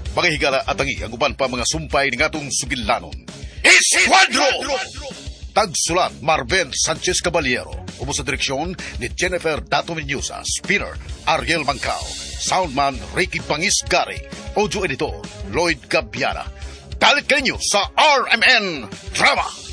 mga higala at tangi ang uban pa mga sumpay ng atong sugilanon. Esquadro! Tagsulat Marben Sanchez Caballero. Umo sa direksyon ni Jennifer Dato Menyusa. Spinner Ariel Mancao. Soundman Ricky Pangis Gary. Audio editor Lloyd Gabiana. Dalit kayo sa RMN Drama.